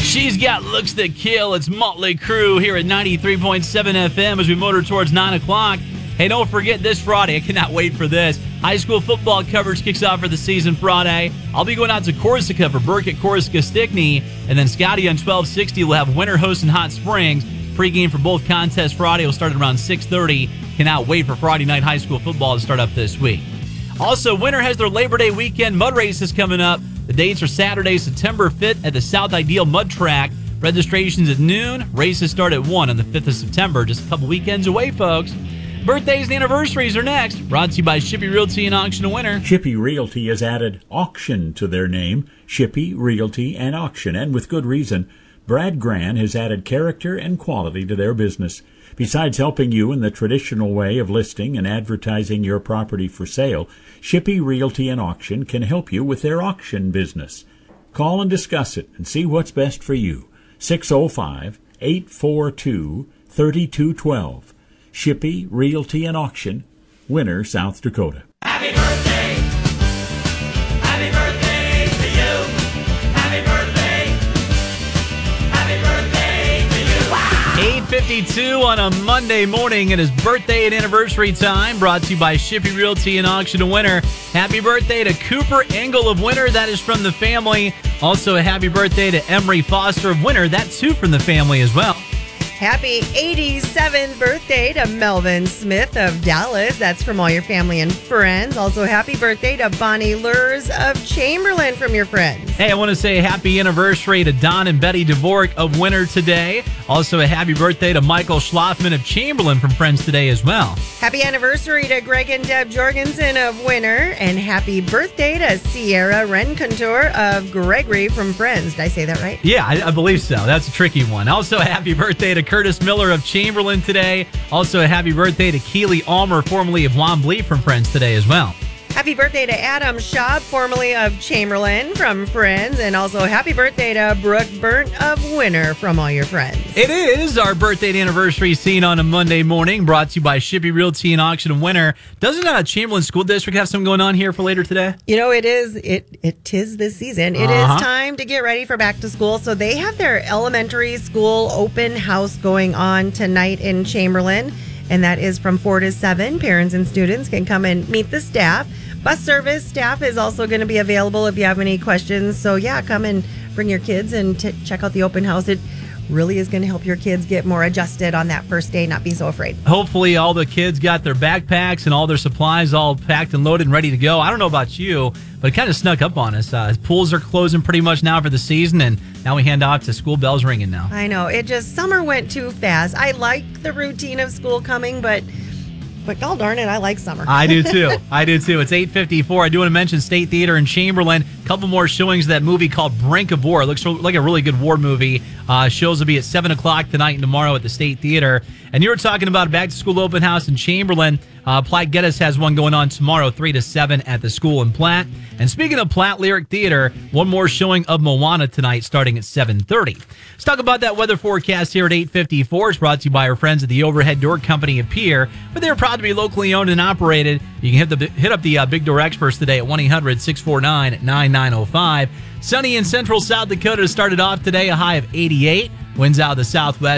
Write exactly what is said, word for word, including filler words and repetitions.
She's got looks that kill. It's Motley Crue here at ninety-three point seven F M as we motor towards nine o'clock. Hey, don't forget this Friday. I cannot wait for this. High school football coverage kicks off for the season Friday. I'll be going out to Corsica for Burke at Corsica Stickney. And then Scotty on twelve sixty will have Winter hosting Hot Springs. Pre-game for both contests Friday will start at around six thirty. Cannot wait for Friday night high school football to start up this week. Also, Winter has their Labor Day weekend mud races coming up. The dates are Saturday, September fifth at the South Ideal Mud Track. Registration's at noon. Races start at one on the fifth of September. Just a couple weekends away, folks. Birthdays and anniversaries are next. Brought to you by Shippey Realty and Auction and Winter. Shippey Realty has added auction to their name. Shippey Realty and Auction, and with good reason. Brad Gran has added character and quality to their business. Besides helping you in the traditional way of listing and advertising your property for sale, Shippey Realty and Auction can help you with their auction business. Call and discuss it and see what's best for you. six oh five, eight four two, three two one two. Shippey Realty and Auction, Winter, South Dakota. Happy birthday! Happy birthday to you! Happy birthday! Happy birthday to you! Wow! eight fifty-two on a Monday morning. It is birthday and anniversary time. Brought to you by Shippey Realty and Auction and Winter. Happy birthday to Cooper Engel of Winter. That is from the family. Also, a happy birthday to Emery Foster of Winter. That's too from the family as well. Happy eighty-seventh birthday to Melvin Smith of Dallas. That's from all your family and friends. Also, happy birthday to Bonnie Lurs of Chamberlain from your friends. Hey, I want to say happy anniversary to Don and Betty Dvorak of Winter today. Also, a happy birthday to Michael Schlafman of Chamberlain from friends today as well. Happy anniversary to Greg and Deb Jorgensen of Winter. And happy birthday to Sierra Rencontour of Gregory from friends. Did I say that right? Yeah, I, I believe so. That's a tricky one. Also, a happy birthday to Curtis Miller of Chamberlain today. Also, a happy birthday to Keely Almer, formerly of Juan Blee from friends today as well. Happy birthday to Adam Schaub, formerly of Chamberlain from friends. And also happy birthday to Brooke Burnt of Winter from all your friends. It is our birthday and anniversary scene on a Monday morning, brought to you by Shippey Realty and Auction and Winter. Doesn't uh, Chamberlain School District have something going on here for later today? You know, it is. It it tis this season. It Uh-huh. is time to get ready for back to school. So they have their elementary school open house going on tonight in Chamberlain. And that is from four to seven. Parents and students can come and meet the staff. Bus service staff is also going to be available if you have any questions. So, yeah, come and bring your kids and t- check out the open house. It really is going to help your kids get more adjusted on that first day, not be so afraid. Hopefully all the kids got their backpacks and all their supplies all packed and loaded and ready to go. I don't know about you, but it kind of snuck up on us. Uh, pools are closing pretty much now for the season, and now we hand off to school bells ringing now. I know. It just, summer went too fast. I like the routine of school coming, but... But god darn it, I like summer. I do too. I do too. It's eight fifty-four. I do want to mention State Theater in Chamberlain. A couple more showings of that movie called Brink of War. It looks like a really good war movie. Uh, shows will be at seven o'clock tonight and tomorrow at the State Theater. And you were talking about a back-to-school open house in Chamberlain. Uh, Platte Geddes has one going on tomorrow, three to seven at the school in Platte. And speaking of Platte Lyric Theater, one more showing of Moana tonight starting at seven thirty. Let's talk about that weather forecast here at eight fifty-four. It's brought to you by our friends at the Overhead Door Company of Pierre. But they're proud to be locally owned and operated. You can hit, the, hit up the uh, Big Door experts today at one eight hundred, six four nine, nine nine zero five. Sunny in central South Dakota started off today, a high of eighty-eight. Winds out of the southwest.